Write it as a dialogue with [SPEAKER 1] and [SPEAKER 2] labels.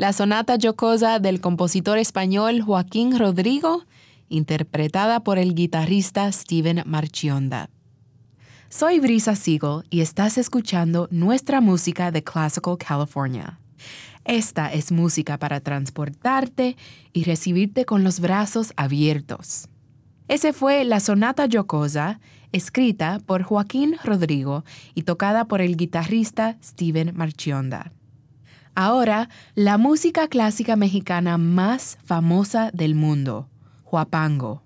[SPEAKER 1] la sonata jocosa del compositor español Joaquín Rodrigo, interpretada por el guitarrista Steven Marchionda. Soy Brisa Siegel y estás escuchando nuestra música de Classical California. Esta es música para transportarte y recibirte con los brazos abiertos. Ese fue la sonata jocosa, escrita por Joaquín Rodrigo y tocada por el guitarrista Steven Marchionda. Ahora, la música clásica mexicana más famosa del mundo, huapango.